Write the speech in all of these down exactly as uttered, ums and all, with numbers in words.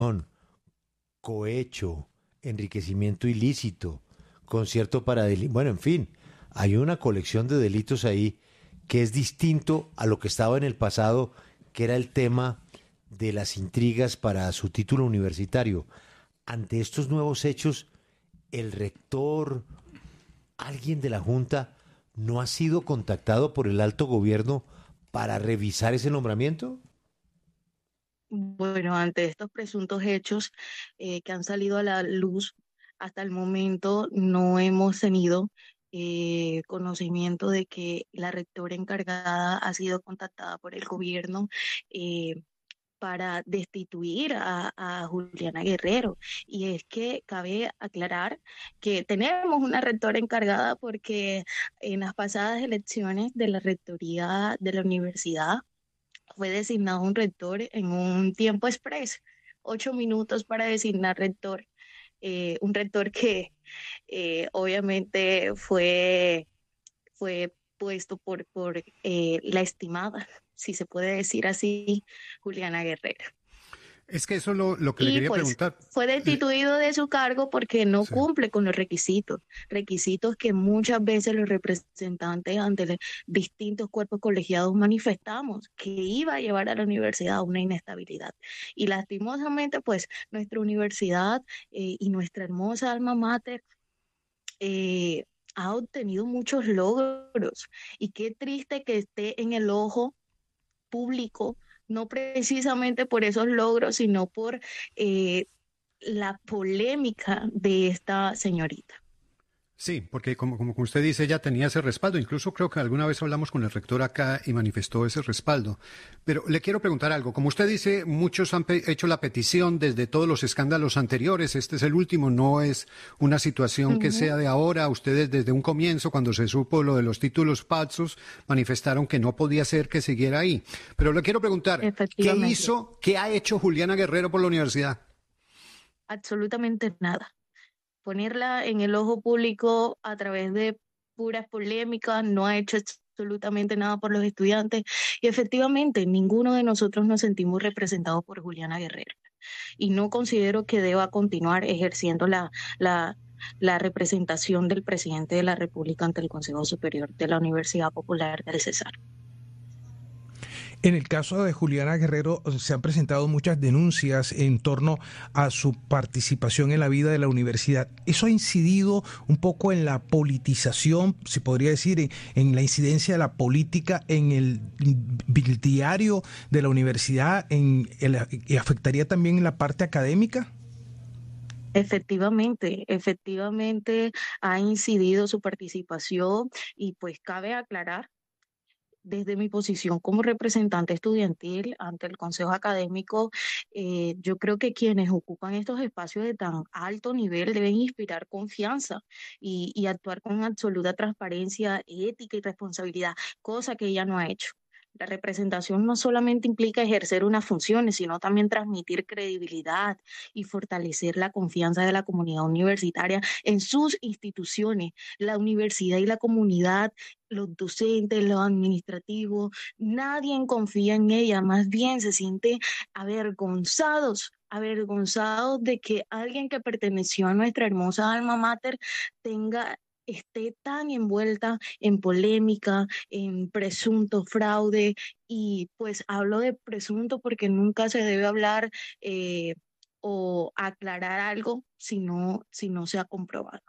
cohecho, enriquecimiento ilícito, concierto para deli- bueno, en fin, hay una colección de delitos ahí que es distinto a lo que estaba en el pasado, que era el tema de las intrigas para su título universitario. Ante estos nuevos hechos, el rector, alguien de la Junta, no ha sido contactado por el alto gobierno para revisar ese nombramiento. Bueno, ante estos presuntos hechos eh, que han salido a la luz, hasta el momento no hemos tenido eh, conocimiento de que la rectora encargada ha sido contactada por el gobierno eh, para destituir a, a Juliana Guerrero. Y es que cabe aclarar que tenemos una rectora encargada porque en las pasadas elecciones de la rectoría de la universidad fue designado un rector en un tiempo express, ocho minutos para designar rector, eh, un rector que eh, obviamente fue, fue puesto por, por eh, la estimada, si se puede decir así, Juliana Guerrero. Es que eso es lo, lo que le Y quería pues preguntar. fue Le- destituido de su cargo porque no sí. cumple con los requisitos, requisitos que muchas veces los representantes ante los distintos cuerpos colegiados manifestamos que iba a llevar a la universidad a una inestabilidad. Y lastimosamente, pues nuestra universidad eh, y nuestra hermosa alma mater eh, ha obtenido muchos logros y qué triste que esté en el ojo público, no precisamente por esos logros, sino por eh, la polémica de esta señorita. Sí, porque como, como usted dice, ella tenía ese respaldo. Incluso creo que alguna vez hablamos con el rector acá y manifestó ese respaldo. Pero le quiero preguntar algo. Como usted dice, muchos han pe- hecho la petición desde todos los escándalos anteriores. Este es el último, no es una situación que Ujú. sea de ahora. Ustedes desde un comienzo, cuando se supo lo de los títulos falsos, manifestaron que no podía ser que siguiera ahí. Pero le quiero preguntar, ¿qué Efectivamente, hizo, qué ha hecho Juliana Guerrero por la universidad? absolutamente nada. Ponerla en el ojo público a través de puras polémicas no ha hecho absolutamente nada por los estudiantes y efectivamente ninguno de nosotros nos sentimos representados por Juliana Guerrero y no considero que deba continuar ejerciendo la, la, la representación del presidente de la República ante el Consejo Superior de la Universidad Popular del Cesar. En el caso de Juliana Guerrero se han presentado muchas denuncias en torno a su participación en la vida de la universidad. ¿Eso ha incidido un poco en la politización, se podría decir, en, en la incidencia de la política en el diario de la universidad, en el, y afectaría también en la parte académica? Efectivamente, efectivamente ha incidido su participación y pues cabe aclarar desde mi posición como representante estudiantil ante el Consejo Académico, eh, yo creo que quienes ocupan estos espacios de tan alto nivel deben inspirar confianza y, y actuar con absoluta transparencia, ética y responsabilidad, cosa que ella no ha hecho. La representación no solamente implica ejercer unas funciones, sino también transmitir credibilidad y fortalecer la confianza de la comunidad universitaria en sus instituciones. La universidad y la comunidad, los docentes, los administrativos, nadie confía en ella, más bien se siente avergonzados, avergonzados de que alguien que perteneció a nuestra hermosa alma mater tenga esté tan envuelta en polémica, en presunto fraude, y pues hablo de presunto porque nunca se debe hablar eh, o aclarar algo si no, si no se ha comprobado.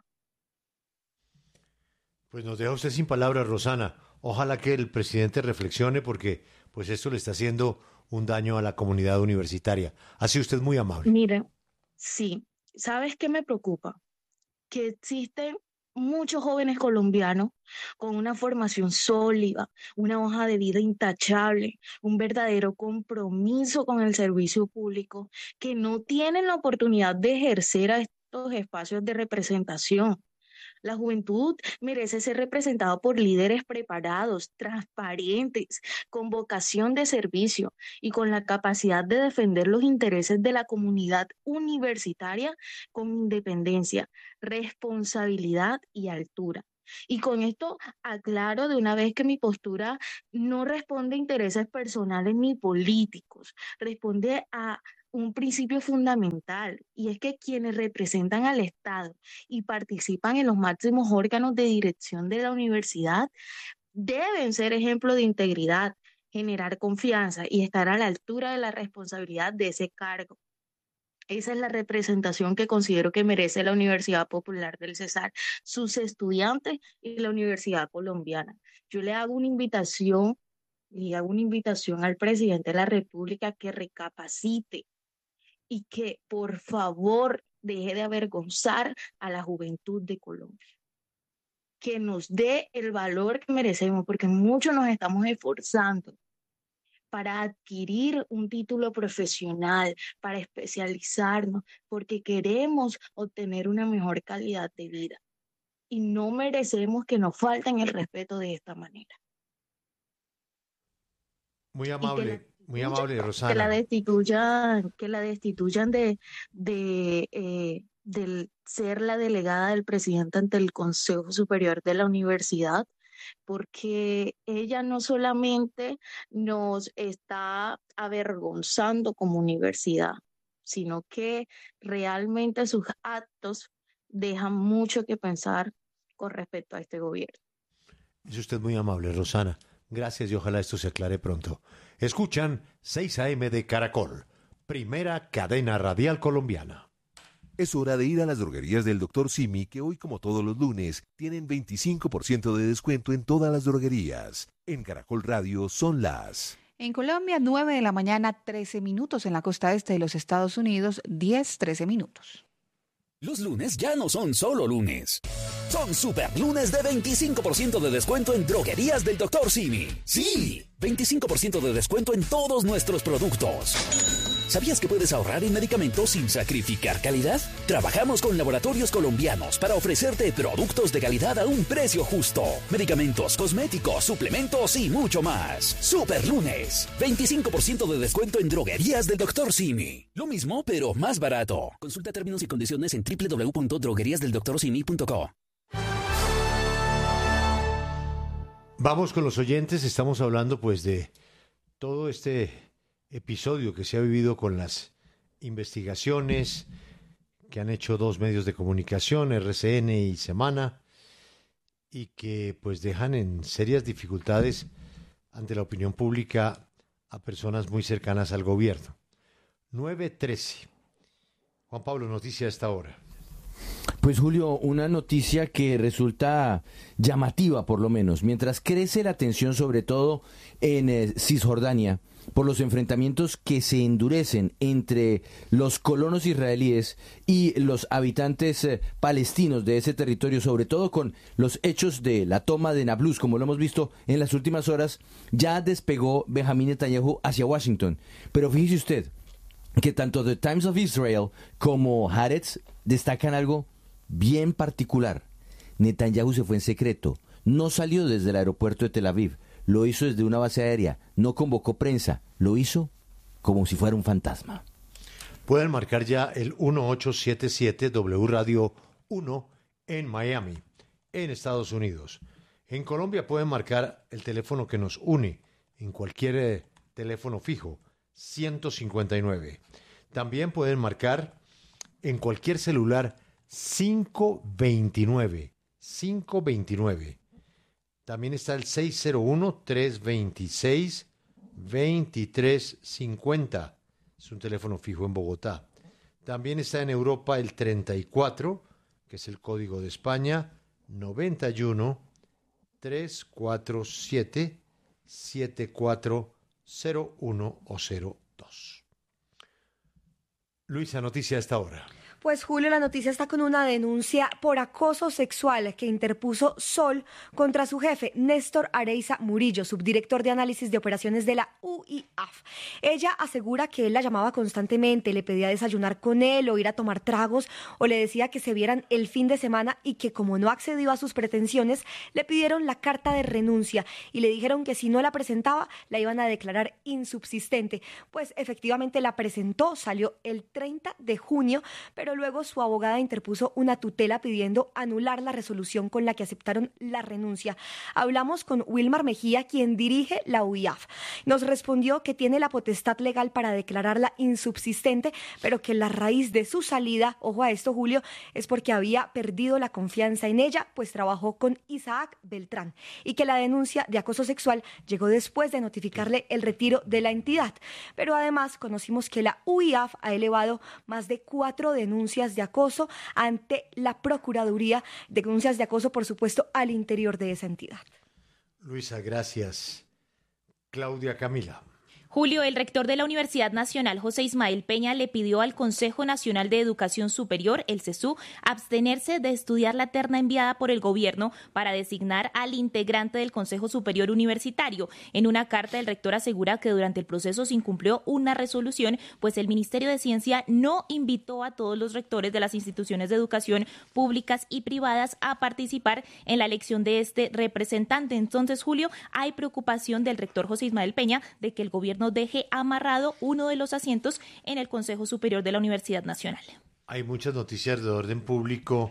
Pues nos deja usted sin palabras, Rosana. Ojalá que el presidente reflexione porque pues esto le está haciendo un daño a la comunidad universitaria. Ha sido usted muy amable. Mire, sí, ¿sabes qué me preocupa? Que existen muchos jóvenes colombianos con una formación sólida, una hoja de vida intachable, un verdadero compromiso con el servicio público, que no tienen la oportunidad de ejercer a estos espacios de representación. La juventud merece ser representada por líderes preparados, transparentes, con vocación de servicio y con la capacidad de defender los intereses de la comunidad universitaria con independencia, responsabilidad y altura. Y con esto aclaro de una vez que mi postura no responde a intereses personales ni políticos, responde a un principio fundamental, y es que quienes representan al Estado y participan en los máximos órganos de dirección de la universidad deben ser ejemplo de integridad, generar confianza y estar a la altura de la responsabilidad de ese cargo. Esa es la representación que considero que merece la Universidad Popular del Cesar, sus estudiantes y la Universidad Colombiana. Yo le hago una invitación, le hago una invitación al presidente de la República que recapacite y que por favor deje de avergonzar a la juventud de Colombia, que nos dé el valor que merecemos, porque muchos nos estamos esforzando para adquirir un título profesional, para especializarnos, porque queremos obtener una mejor calidad de vida y no merecemos que nos falten el respeto de esta manera. Muy amable, muy amable, Rosana. Que la destituyan, que la destituyan de, de, eh, de ser la delegada del presidente ante el Consejo Superior de la Universidad, porque ella no solamente nos está avergonzando como universidad, sino que realmente sus actos dejan mucho que pensar con respecto a este gobierno. Es usted muy amable, Rosana. Gracias y ojalá esto se aclare pronto. Escuchan seis a eme de Caracol, primera cadena radial colombiana. Es hora de ir a las droguerías del doctor Simi, que hoy, como todos los lunes, tienen veinticinco por ciento de descuento en todas las droguerías. En Caracol Radio son las... En Colombia, nueve de la mañana, trece minutos. En la costa este de los Estados Unidos, diez, trece minutos. Los lunes ya no son solo lunes. Son super lunes de veinticinco por ciento de descuento en droguerías del doctor Simi. ¡Sí! veinticinco por ciento de descuento en todos nuestros productos. ¿Sabías que puedes ahorrar en medicamentos sin sacrificar calidad? Trabajamos con laboratorios colombianos para ofrecerte productos de calidad a un precio justo. Medicamentos, cosméticos, suplementos y mucho más. Super lunes. veinticinco por ciento de descuento en droguerías del doctor Simi. Lo mismo, pero más barato. Consulta términos y condiciones en doble u doble u doble u punto droguerías del doctor simi punto co. Vamos con los oyentes. Estamos hablando pues de todo este episodio que se ha vivido con las investigaciones que han hecho dos medios de comunicación, erre ce ene y Semana, y que pues dejan en serias dificultades ante la opinión pública a personas muy cercanas al gobierno. nueve trece. Juan Pablo, noticia a esta hora. Pues Julio, una noticia que resulta llamativa por lo menos. Mientras crece la tensión sobre todo en eh, Cisjordania por los enfrentamientos que se endurecen entre los colonos israelíes y los habitantes eh, palestinos de ese territorio, sobre todo con los hechos de la toma de Nablus, como lo hemos visto en las últimas horas, ya despegó Benjamín Netanyahu hacia Washington. Pero fíjese usted que tanto The Times of Israel como Haaretz destacan algo bien particular. Netanyahu se fue en secreto, no salió desde el aeropuerto de Tel Aviv, lo hizo desde una base aérea, no convocó prensa, lo hizo como si fuera un fantasma. Pueden marcar ya el uno ocho siete siete W Radio uno en Miami, en Estados Unidos. En Colombia pueden marcar el teléfono que nos une, en cualquier eh, teléfono fijo, ciento cincuenta y nueve. También pueden marcar en cualquier celular cinco veintinueve, cinco veintinueve. También está el seis cero uno, tres veintiséis, veintitrés cincuenta. Es un teléfono fijo en Bogotá. También está en Europa el treinta y cuatro, que es el código de España, noventa y uno, trescientos cuarenta y siete, setenta y cuatro cero uno o cero dos. Luisa, noticia a esta hora. Pues Julio, la noticia está con una denuncia por acoso sexual que interpuso Sol contra su jefe, Néstor Areiza Murillo, subdirector de análisis de operaciones de la U I A F. Ella asegura que él la llamaba constantemente, le pedía desayunar con él o ir a tomar tragos, o le decía que se vieran el fin de semana, y que como no accedió a sus pretensiones, le pidieron la carta de renuncia y le dijeron que si no la presentaba, la iban a declarar insubsistente. Pues efectivamente la presentó, salió el treinta de junio, pero pero luego su abogada interpuso una tutela pidiendo anular la resolución con la que aceptaron la renuncia. Hablamos con Wilmar Mejía, quien dirige la U I A F. Nos respondió que tiene la potestad legal para declararla insubsistente, pero que la raíz de su salida, ojo a esto, Julio, es porque había perdido la confianza en ella, pues trabajó con Isaac Beltrán, y que la denuncia de acoso sexual llegó después de notificarle el retiro de la entidad. Pero además conocimos que la U I A F ha elevado más de cuatro denuncias de acoso ante la Procuraduría, denuncias de acoso, por supuesto, al interior de esa entidad. Luisa, gracias. Claudia Camila. Julio, el rector de la Universidad Nacional, José Ismael Peña, le pidió al Consejo Nacional de Educación Superior, el CESU, abstenerse de estudiar la terna enviada por el gobierno para designar al integrante del Consejo Superior Universitario. En una carta, el rector asegura que durante el proceso se incumplió una resolución, pues el Ministerio de Ciencia no invitó a todos los rectores de las instituciones de educación públicas y privadas a participar en la elección de este representante. Entonces, Julio, hay preocupación del rector José Ismael Peña de que el gobierno deje amarrado uno de los asientos en el Consejo Superior de la Universidad Nacional. Hay muchas noticias de orden público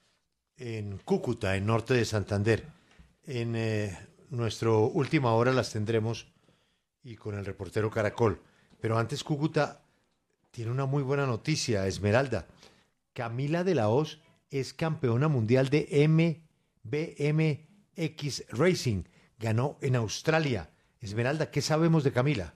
en Cúcuta, en norte de Santander. En eh, nuestra última hora las tendremos y con el reportero Caracol. Pero antes, Cúcuta tiene una muy buena noticia, Esmeralda. Camila de la Hoz es campeona mundial de M B M X Racing. Ganó en Australia. Esmeralda, ¿qué sabemos de Camila?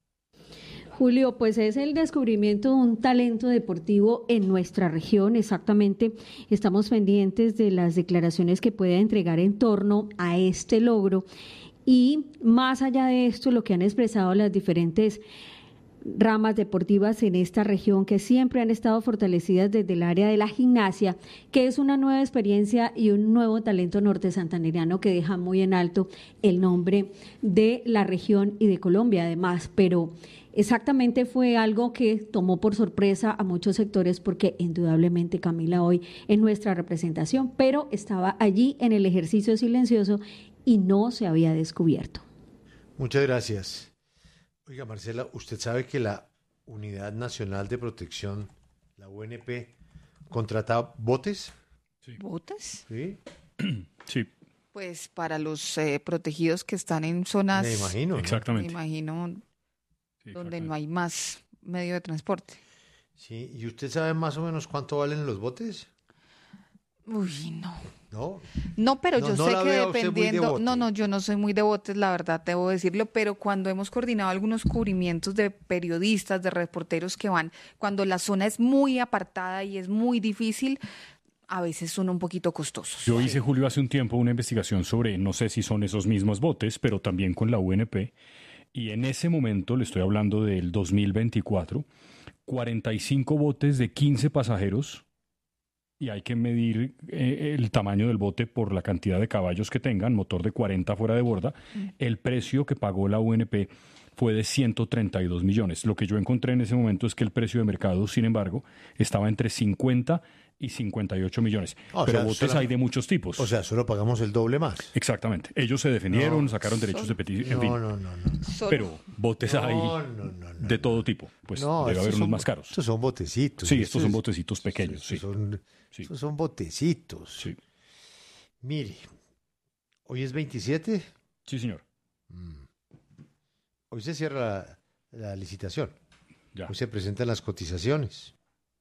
Julio, pues es el descubrimiento de un talento deportivo en nuestra región. Exactamente, estamos pendientes de las declaraciones que pueda entregar en torno a este logro. Y más allá de esto, lo que han expresado las diferentes ramas deportivas en esta región, que siempre han estado fortalecidas desde el área de la gimnasia, que es una nueva experiencia y un nuevo talento norte santandereano que deja muy en alto el nombre de la región y de Colombia además, pero exactamente fue algo que tomó por sorpresa a muchos sectores porque indudablemente Camila hoy es nuestra representación, pero estaba allí en el ejercicio silencioso y no se había descubierto. Muchas gracias. Oiga, Marcela, ¿usted sabe que la Unidad Nacional de Protección, la U N P, contrata botes? Sí. ¿Botes? Sí. Sí. Pues para los eh, protegidos que están en zonas... Me imagino. ¿no? Exactamente. Me imagino sí, donde no hay más medio de transporte. Sí, ¿y usted sabe más o menos cuánto valen los botes? Uy, no. ¿No? No, pero no, yo no sé que dependiendo... De no, no, yo no soy muy de botes, la verdad, debo decirlo, pero cuando hemos coordinado algunos cubrimientos de periodistas, de reporteros que van, cuando la zona es muy apartada y es muy difícil, a veces son un poquito costosos. Yo hice, Julio, hace un tiempo una investigación sobre, no sé si son esos mismos botes, pero también con la U N P, y en ese momento, le estoy hablando del dos mil veinticuatro, cuarenta y cinco botes de quince pasajeros, y hay que medir eh, el tamaño del bote por la cantidad de caballos que tengan, motor de cuarenta fuera de borda. Mm. El precio que pagó la U N P fue de ciento treinta y dos millones. Lo que yo encontré en ese momento es que el precio de mercado, sin embargo, estaba entre cincuenta y cincuenta y ocho millones. Oh, Pero o sea, botes solo, hay de muchos tipos. O sea, solo pagamos el doble más. Exactamente. Ellos se defendieron, no, sacaron derechos son, de petición, no, en fin. No, no, no. no. Pero botes no, hay no, no, no, de todo tipo. Pues no, debe haber unos son, más caros. Estos son botecitos. Sí, estos son botecitos pequeños. Estos, sí. son, sí. estos son botecitos. Sí. Mire, ¿hoy es veintisiete? Sí, señor. Mm. Hoy se cierra la, la licitación. Ya. Hoy se presentan las cotizaciones.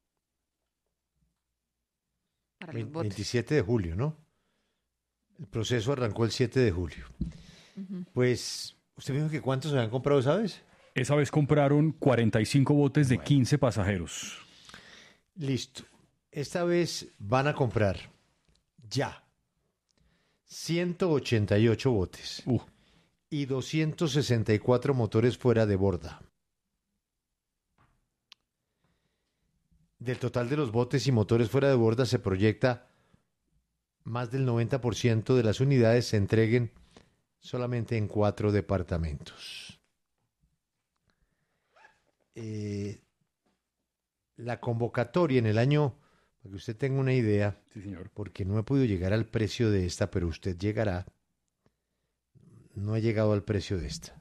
veintisiete de julio, ¿no? El proceso arrancó el siete de julio. Uh-huh. Pues, ¿usted me dijo que cuántos se habían comprado esa vez? Esa vez compraron cuarenta y cinco botes de bueno. quince pasajeros. Listo. Esta vez van a comprar ya ciento ochenta y ocho botes uh. y doscientos sesenta y cuatro motores fuera de borda. Del total de los botes y motores fuera de borda se proyecta más del noventa por ciento de las unidades se entreguen solamente en cuatro departamentos. Eh, la convocatoria en el año, para que usted tenga una idea, sí, señor. Porque no he podido llegar al precio de esta, pero usted llegará, no he llegado al precio de esta.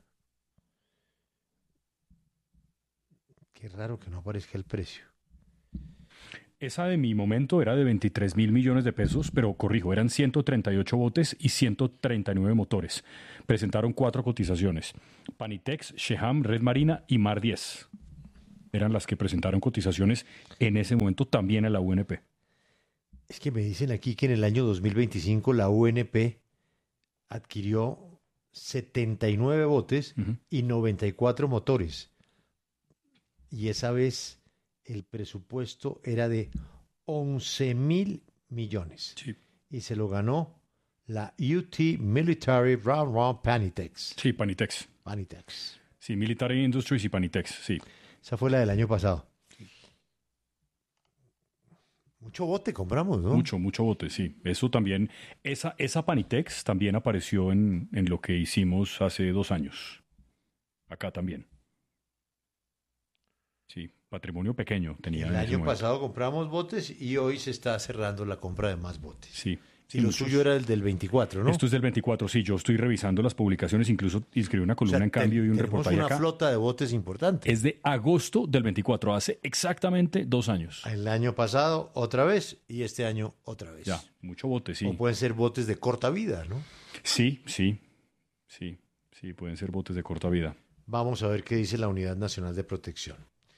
Qué raro que no aparezca el precio. Esa de mi momento era de veintitrés mil millones de pesos, pero corrijo, eran ciento treinta y ocho botes y ciento treinta y nueve motores. Presentaron cuatro cotizaciones. Panitex, Sheham, Red Marina y Mar diez. Eran las que presentaron cotizaciones en ese momento también a la U N P. Es que me dicen aquí que en el año dos mil veinticinco la U N P adquirió setenta y nueve botes uh-huh. y noventa y cuatro motores. Y esa vez el presupuesto era de once mil millones. Sí. Y se lo ganó la U T Military Round Round Panitex. Sí, Panitex. Panitex. Sí, Military Industries y Panitex, sí. Esa fue la del año pasado. Mucho bote compramos, ¿no? Mucho, mucho bote, sí. Eso también, esa, esa Panitex también apareció en, en lo que hicimos hace dos años. Acá también. Sí, patrimonio pequeño tenía. El año pasado compramos botes y hoy se está cerrando la compra de más botes. Sí. Y lo suyo era el del veinticuatro, ¿no? Esto es del veinticuatro, sí. Yo estoy revisando las publicaciones, incluso inscribí una columna o sea, en Cambio te, y un reportaje una acá. Tenemos una flota de botes importante. Es de agosto del veinticuatro, hace exactamente dos años. El año pasado otra vez y este año otra vez. Ya, mucho bote, sí. O pueden ser botes de corta vida, ¿no? Sí, sí, sí, sí, pueden ser botes de corta vida. Vamos a ver qué dice la Unidad Nacional de Protección.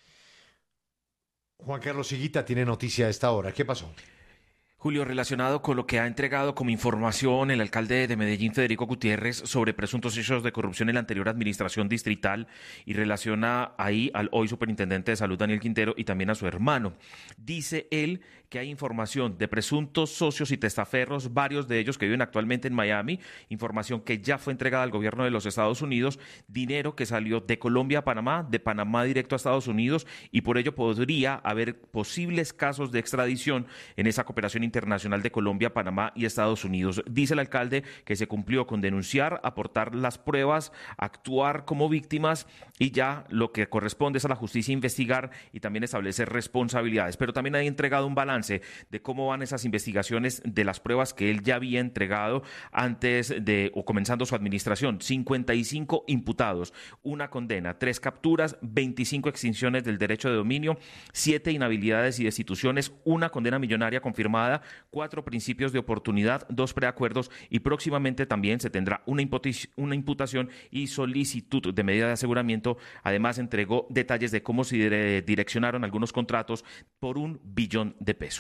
Juan Carlos Higuita tiene noticia a esta hora. ¿Qué pasó? Julio, relacionado con lo que ha entregado como información el alcalde de Medellín, Federico Gutiérrez, sobre presuntos hechos de corrupción en la anterior administración distrital y relaciona ahí al hoy superintendente de salud, Daniel Quintero, y también a su hermano. Dice él que hay información de presuntos socios y testaferros, varios de ellos que viven actualmente en Miami, información que ya fue entregada al gobierno de los Estados Unidos, dinero que salió de Colombia a Panamá, de Panamá directo a Estados Unidos, y por ello podría haber posibles casos de extradición en esa cooperación internacional de Colombia, Panamá y Estados Unidos. Dice el alcalde que se cumplió con denunciar, aportar las pruebas, actuar como víctimas y ya lo que corresponde es a la justicia investigar y también establecer responsabilidades. Pero también ha entregado un balance de cómo van esas investigaciones de las pruebas que él ya había entregado antes de o comenzando su administración. cincuenta y cinco imputados, una condena, tres capturas, veinticinco extinciones del derecho de dominio, siete inhabilidades y destituciones, una condena millonaria confirmada, cuatro principios de oportunidad, dos preacuerdos y próximamente también se tendrá una, una imputación y solicitud de medida de aseguramiento. Además entregó detalles de cómo se dire direccionaron algunos contratos por un billón de pesos.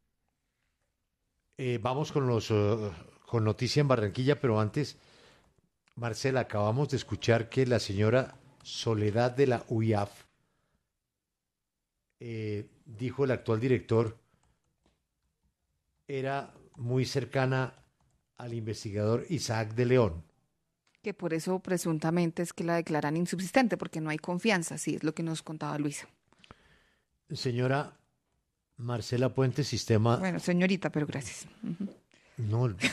Eh, vamos con los uh, con noticia en Barranquilla, pero antes, Marcela, acabamos de escuchar que la señora Soledad de la U I A F, eh, dijo el actual director, era muy cercana al investigador Isaac de León. Que por eso presuntamente es que la declaran insubsistente, porque no hay confianza, sí, es lo que nos contaba Luisa. Señora Marcela Puente, sistema... Bueno, señorita, pero gracias. Uh-huh. No, eso,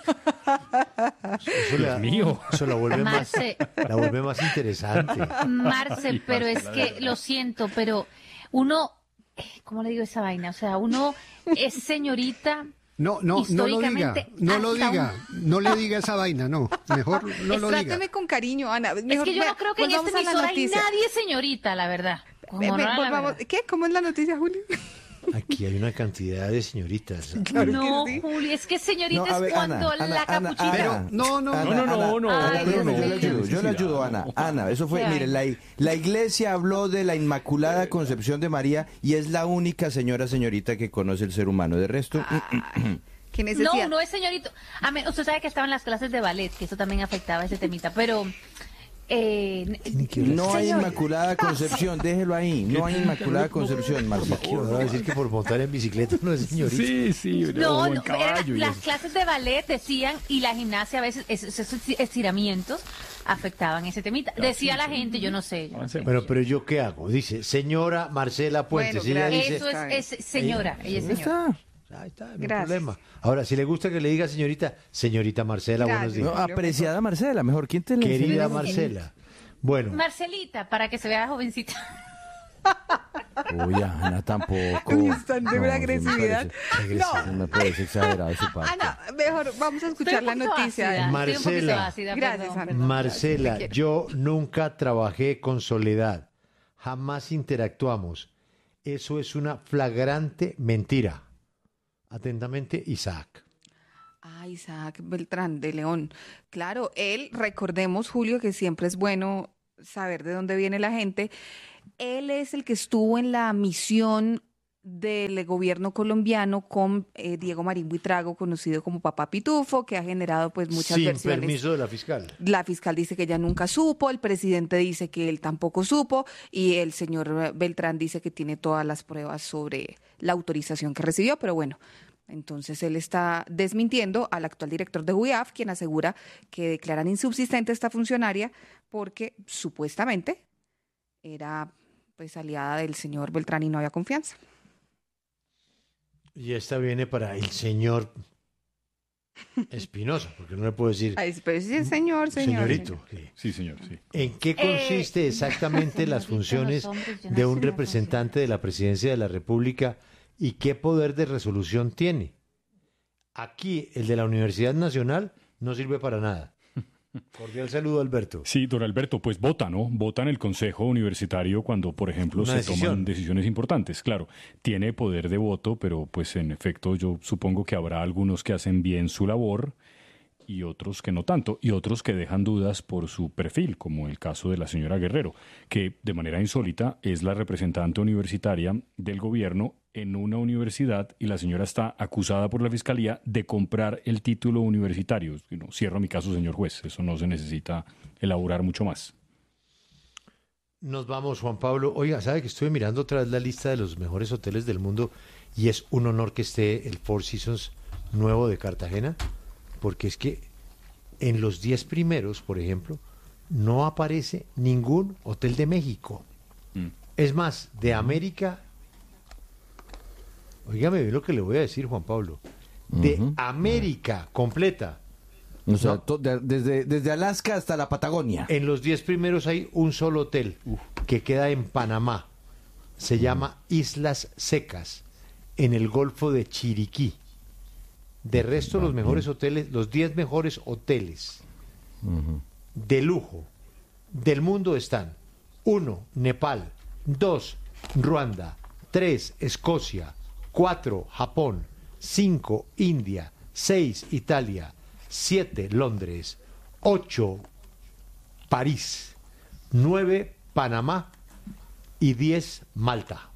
la, mío. eso la vuelve más, la vuelve más interesante. Marce, pero es que, lo siento, pero uno, ¿cómo le digo esa vaina? O sea, uno es señorita... No, no, no lo diga, no lo diga, un... no le diga esa vaina, no, mejor no lo diga. Tráteme con cariño, Ana. Mejor, es que yo no creo que en esta emisora hay nadie señorita, la verdad. Ve, ve, la volvamos. verdad. ¿Qué? ¿Cómo es la noticia, Julio? Aquí hay una cantidad de señoritas. Claro no, sí. Julio, es que señorita no, ver, es cuando Ana, la Ana, capuchita... Pero, no, no, Ana, no, no, no, no. Ana, no, no, no, yo le ayudo, yo le ayudo, Ana. Ana, eso fue, mire, la, la iglesia habló de la Inmaculada Concepción de María y es la única señora señorita que conoce el ser humano. De resto... ¿Qué necesidad? No, no es señorito. A mí, usted sabe que estaba en las clases de ballet, que eso también afectaba ese temita, pero... Eh, no hay Inmaculada Concepción, déjelo ahí. No hay Inmaculada Concepción, Marcelo. Quiero decir que por montar en bicicleta no es señorita. Sí, sí. No, no, caballo, las clases de ballet decían, y la gimnasia a veces, esos estiramientos afectaban ese temita. Decía la gente, yo no sé. Yo no sé. Bueno, pero ¿yo qué hago? Dice, señora Marcela Puentes. Bueno, ella dice, eso es, es señora, ella, ella es señora. Ahí está, no hay problema. Ahora, si le gusta que le diga señorita, señorita Marcela, Gracias. buenos días. No, apreciada Marcela, mejor, ¿quién te le Querida Marcela. Bueno. Marcelita, para que se vea jovencita. Uy, Ana, tampoco. Uy, están de una agresividad. No. Me parece exagerado su parte. Ana, mejor vamos a escuchar la noticia. Ácida, Marcela, ácida, gracias, Ana. Marcela, yo nunca trabajé con Soledad. Jamás interactuamos. Eso es una flagrante mentira. Atentamente, Isaac. Ah, Isaac Beltrán de León. Claro, él, recordemos, Julio, que siempre es bueno saber de dónde viene la gente. Él es el que estuvo en la misión del gobierno colombiano con eh, Diego Marín Buitrago, conocido como Papá Pitufo, que ha generado pues muchas Sin versiones. Sin permiso de la fiscal. La fiscal dice que ella nunca supo, el presidente dice que él tampoco supo y el señor Beltrán dice que tiene todas las pruebas sobre la autorización que recibió, pero bueno, entonces él está desmintiendo al actual director de U I A F, quien asegura que declaran insubsistente a esta funcionaria porque supuestamente era pues aliada del señor Beltrán y no había confianza. Y esta viene para el señor Espinosa, porque no le puedo decir... Ay, pero sí, señor, señor. Señorito. Sí, sí señor, sí. ¿En qué consiste eh, exactamente las funciones hombres, de un representante de la Presidencia de la República y qué poder de resolución tiene? Aquí, el de la Universidad Nacional no sirve para nada. Cordial saludo, Alberto. Sí, don Alberto, pues vota, ¿no? Vota en el Consejo Universitario cuando, por ejemplo, Una se decisión. toman decisiones importantes. Claro, tiene poder de voto, pero pues en efecto yo supongo que habrá algunos que hacen bien su labor y otros que no tanto, y otros que dejan dudas por su perfil, como el caso de la señora Guerrero, que de manera insólita es la representante universitaria del gobierno en una universidad y la señora está acusada por la fiscalía de comprar el título universitario. No, cierro mi caso, señor juez, eso no se necesita elaborar mucho más. Nos vamos, Juan Pablo. Oiga, ¿sabe que estuve mirando otra vez la lista de los mejores hoteles del mundo y es un honor que esté el Four Seasons nuevo de Cartagena? Porque es que en los diez primeros, por ejemplo, no aparece ningún hotel de México. Mm. Es más, de América... Óigame bien lo que le voy a decir, Juan Pablo. De uh-huh. América completa. O sea, ¿no? to- de, desde, desde Alaska hasta la Patagonia. En los diez primeros hay un solo hotel uh. que queda en Panamá. Se uh. llama Islas Secas, en el Golfo de Chiriquí. De resto, los mejores hoteles, los diez mejores hoteles uh-huh. de lujo del mundo están: uno, Nepal; dos, Ruanda; tres, Escocia; cuatro, Japón; cinco, India; seis, Italia; siete, Londres; ocho, París; nueve, Panamá; y diez, Malta.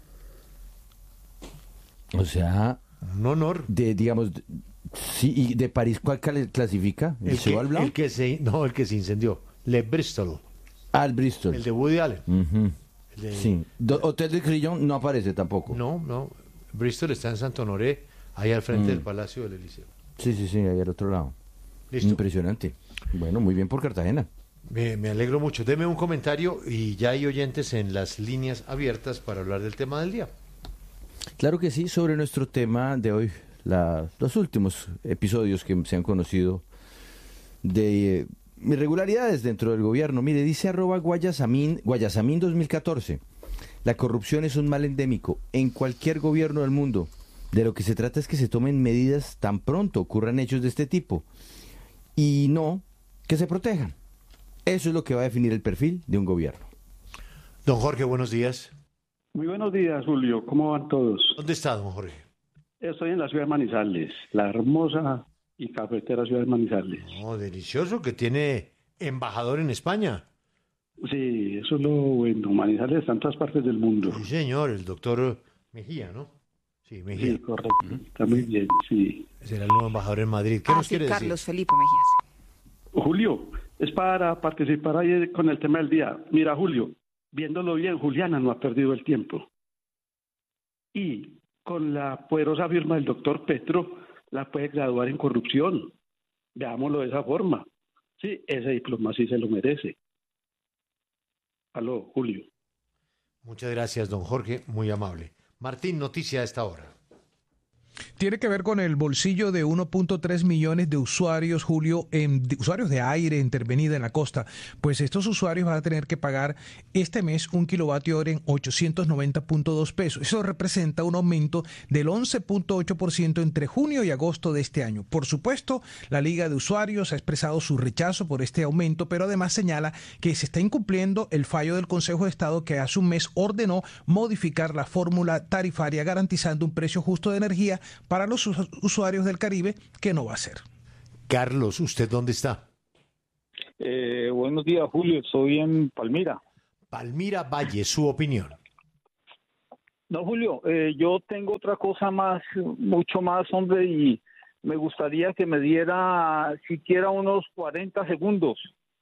O sea, un honor. De, digamos, de, sí, ¿y de París cuál clasifica? ¿El, el, que, el que se, no, el que se incendió. Le Bristol. Ah, el Bristol. El de Woody Allen. Uh-huh. El de, sí. Do, Hotel de Crillon no aparece tampoco. No, no. Bristol está en Santo Honoré, ahí al frente mm. del Palacio del Eliseo. Sí, sí, sí, ahí al otro lado. Listo. Impresionante. Bueno, muy bien por Cartagena. Me, me alegro mucho. Deme un comentario y ya hay oyentes en las líneas abiertas para hablar del tema del día. Claro que sí, sobre nuestro tema de hoy, la, los últimos episodios que se han conocido de eh, irregularidades dentro del gobierno. Mire, dice arroba Guayasamín, Guayasamín dos mil catorce. La corrupción es un mal endémico en cualquier gobierno del mundo. De lo que se trata es que se tomen medidas tan pronto ocurran hechos de este tipo y no que se protejan. Eso es lo que va a definir el perfil de un gobierno. Don Jorge, buenos días. Muy buenos días, Julio. ¿Cómo van todos? ¿Dónde está, don Jorge? Estoy en la ciudad de Manizales, la hermosa y cafetera ciudad de Manizales. Oh, delicioso, que tiene embajador en España. Sí, eso es lo bueno. Manizales está en todas partes del mundo. Sí, señor, el doctor Mejía, ¿no? Sí, Mejía. Sí, correcto. Está muy bien, sí. Será el nuevo embajador en Madrid. ¿Qué ah, nos sí, quiere Carlos decir? Felipe Mejía. Julio, es para participar ahí con el tema del día. Mira, Julio, viéndolo bien, Juliana no ha perdido el tiempo. Y con la poderosa firma del doctor Petro, la puede graduar en corrupción. Veámoslo de esa forma. Sí, ese diploma sí se lo merece. Aló, Julio. Muchas gracias, don Jorge, muy amable. Martín, noticia a esta hora. Tiene que ver con el bolsillo de uno punto tres millones de usuarios, Julio, en, de usuarios de aire intervenida en la costa. Pues estos usuarios van a tener que pagar este mes un kilovatio hora en ochocientos noventa punto dos pesos. Eso representa un aumento del once punto ocho por ciento entre junio y agosto de este año. Por supuesto, la Liga de Usuarios ha expresado su rechazo por este aumento, pero además señala que se está incumpliendo el fallo del Consejo de Estado que hace un mes ordenó modificar la fórmula tarifaria garantizando un precio justo de energía para los usuarios del Caribe, que no va a ser. Carlos, ¿usted dónde está? Eh, buenos días, Julio. Soy en Palmira. Palmira Valle, su opinión. No, Julio, eh, yo tengo otra cosa más, mucho más, hombre, y me gustaría que me diera siquiera unos cuarenta segundos.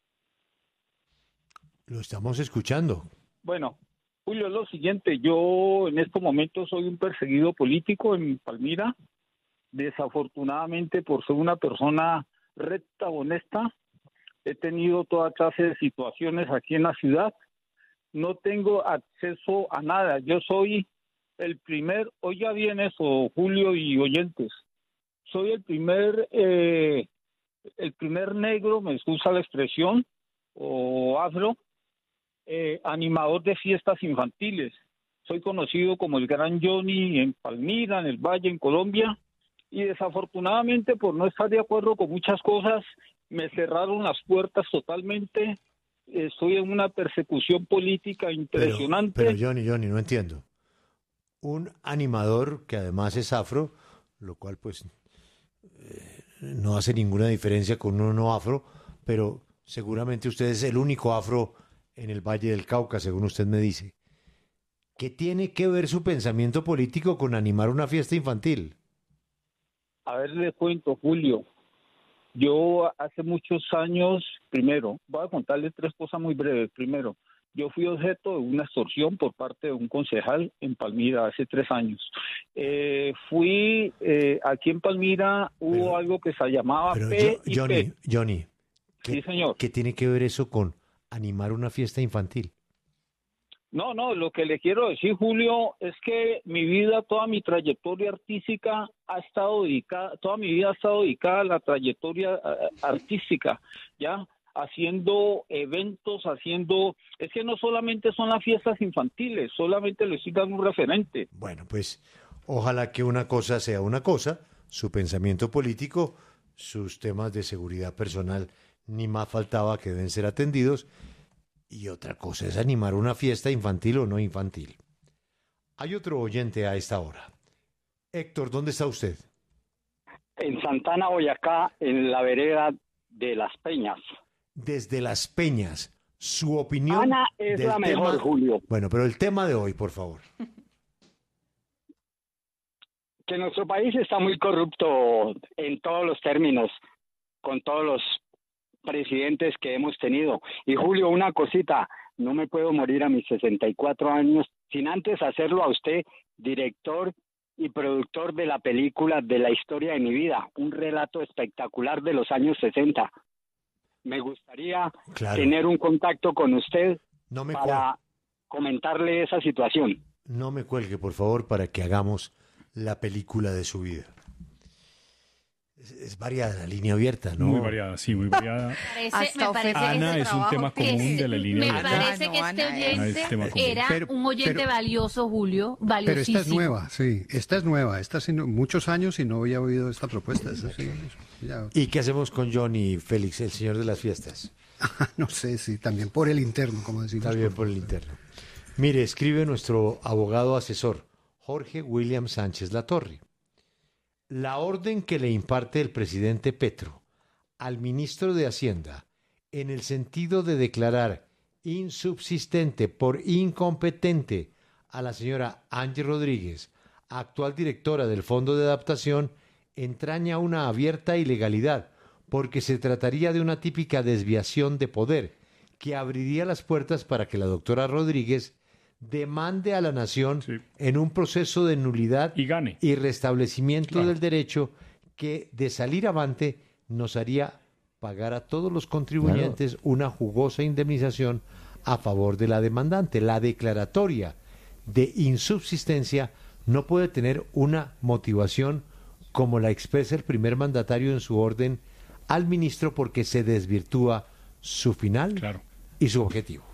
Lo estamos escuchando. Bueno, Julio, es lo siguiente. Yo en estos momentos soy un perseguido político en Palmira. Desafortunadamente, por ser una persona recta, honesta, he tenido toda clase de situaciones aquí en la ciudad. No tengo acceso a nada. Yo soy el primer, oiga bien eso, Julio y oyentes, soy el primer, eh, el primer negro, me excusa la expresión, o afro, eh, animador de fiestas infantiles. Soy conocido como el Gran Johnny en Palmira, en el Valle, en Colombia. Y desafortunadamente, por no estar de acuerdo con muchas cosas, me cerraron las puertas totalmente. Estoy en una persecución política impresionante. Pero, pero Johnny, Johnny, no entiendo. Un animador que además es afro, lo cual pues eh, no hace ninguna diferencia con uno no afro, pero seguramente usted es el único afro en el Valle del Cauca, según usted me dice. ¿Qué tiene que ver su pensamiento político con animar una fiesta infantil? A ver, le cuento, Julio. Yo hace muchos años, primero, voy a contarle tres cosas muy breves. Primero, yo fui objeto de una extorsión por parte de un concejal en Palmira hace tres años. Eh, fui, eh, aquí en Palmira hubo pero, algo que se llamaba pero P yo, Johnny, P. Johnny, ¿qué, sí, señor. ¿qué tiene que ver eso con animar una fiesta infantil? No, no, lo que le quiero decir, Julio, es que mi vida, toda mi trayectoria artística ha estado dedicada, toda mi vida ha estado dedicada a la trayectoria uh, artística, ¿ya? Haciendo eventos, haciendo... Es que no solamente son las fiestas infantiles, solamente les estoy dando un referente. Bueno, pues ojalá que una cosa sea una cosa, su pensamiento político, sus temas de seguridad personal, ni más faltaba que deben ser atendidos. Y otra cosa es animar una fiesta infantil o no infantil. Hay otro oyente a esta hora. Héctor, ¿dónde está usted? En Santana, Boyacá, en la vereda de Las Peñas. Desde Las Peñas, su opinión. Ana es la mejor, tema... Julio. Bueno, pero el tema de hoy, por favor. Que nuestro país está muy corrupto en todos los términos, con todos los presidentes que hemos tenido. Y Julio, una cosita, no me puedo morir a mis sesenta y cuatro años sin antes hacerlo a usted, director y productor de la película de la historia de mi vida, un relato espectacular de los años sesenta. Me gustaría claro. tener un contacto con usted no me para comentarle esa situación. No me cuelgue, por favor, para que hagamos la película de su vida. Es variada la línea abierta, ¿no? Muy variada, sí, muy variada. Parece, me parece Ana es un tema común de la línea me abierta. Me parece que este oyente Ana es era pero, un oyente pero, valioso, Julio, valiosísimo. Pero esta es nueva, sí, esta es nueva. Esta hace muchos años y no había oído esta propuesta. Esta, sí, ya. ¿Y qué hacemos con Johnny Félix, el señor de las fiestas? No sé, sí, también por el interno, como decimos. También por el interno. Mire, escribe nuestro abogado asesor, Jorge William Sánchez Latorre. La orden que le imparte el presidente Petro al ministro de Hacienda en el sentido de declarar insubsistente por incompetente a la señora Angie Rodríguez, actual directora del Fondo de Adaptación, entraña una abierta ilegalidad porque se trataría de una típica desviación de poder que abriría las puertas para que la doctora Rodríguez demande a la nación sí. en un proceso de nulidad y gane y restablecimiento claro. del derecho que de salir avante nos haría pagar a todos los contribuyentes claro. una jugosa indemnización a favor de la demandante. La declaratoria de insubsistencia no puede tener una motivación como la expresa el primer mandatario en su orden al ministro porque se desvirtúa su final claro. y su objetivo.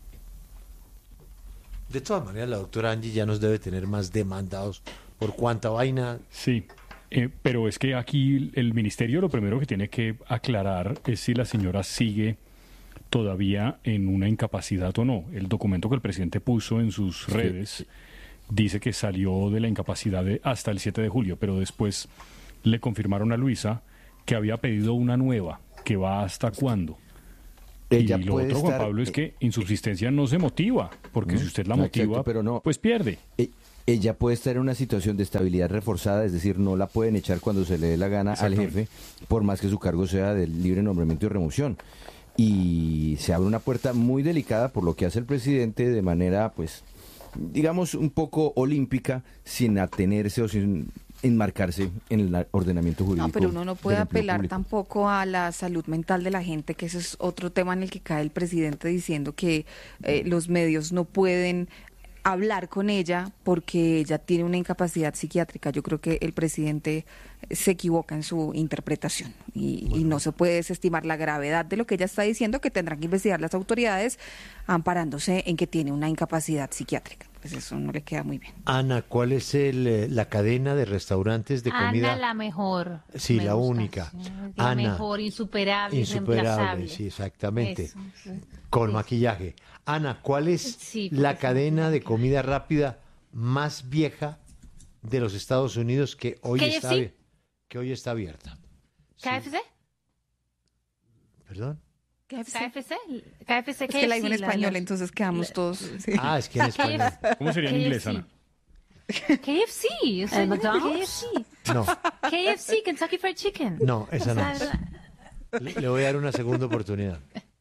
De todas maneras, la doctora Angie ya nos debe tener más demandados por cuánta vaina. Sí, eh, pero es que aquí el ministerio lo primero que tiene que aclarar es si la señora sigue todavía en una incapacidad o no. El documento que el presidente puso en sus redes sí, sí. dice que salió de la incapacidad de hasta el siete de julio, pero después le confirmaron a Luisa que había pedido una nueva, que va hasta cuándo. Ella y lo puede otro, Juan estar, Pablo, es que insubsistencia no se motiva, porque no, si usted la no, motiva, exacto, pero no, pues pierde. E ella puede estar en una situación de estabilidad reforzada, es decir, no la pueden echar cuando se le dé la gana al jefe, por más que su cargo sea de libre nombramiento y remoción. Y se abre una puerta muy delicada por lo que hace el presidente de manera, pues, digamos, un poco olímpica, sin atenerse o sin enmarcarse en el ordenamiento jurídico. No, pero uno no puede apelar tampoco a la salud mental de la gente, que ese es otro tema en el que cae el presidente diciendo que eh, los medios no pueden hablar con ella porque ella tiene una incapacidad psiquiátrica. Yo creo que el presidente se equivoca en su interpretación y, bueno. y no se puede desestimar la gravedad de lo que ella está diciendo, que tendrán que investigar las autoridades amparándose en que tiene una incapacidad psiquiátrica. Pues eso no le queda muy bien. Ana, ¿cuál es el, la cadena de restaurantes de comida? Ana, la mejor. Sí, la gusta, única. Sí. La Ana, mejor, insuperable, insuperable, sí, exactamente. Eso, sí. Con sí. maquillaje. Ana, ¿cuál es sí, la cadena de comida rápida más vieja de los Estados Unidos que hoy, está, que hoy está abierta? ¿K F C? Sí. ¿Perdón? K F C, K F C, es que la digo en español, la, entonces quedamos la, todos. Sí. Ah, es que en español. ¿Cómo sería en inglés, Ana? K F C, ¿el McDonald's? K F C. No. K F C, Kentucky Fried Chicken. No, esa no es. Le, le voy a dar una segunda oportunidad.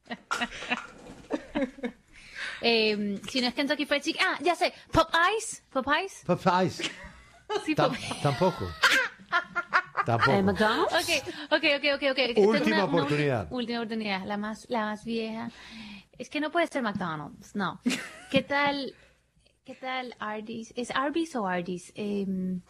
Eh, si no es Kentucky Fried Chicken, ah, ya sé, Popeyes, Popeyes. Popeyes. Sí, Tam, tampoco. Tampoco. ¿El McDonald's? Okay, okay, okay, okay, okay. Última una, oportunidad. Una, última oportunidad, la más, la más vieja. Es que no puede ser McDonald's, no. ¿Qué tal, qué tal Arby's? ¿Es Arby's o Arby's? Eh,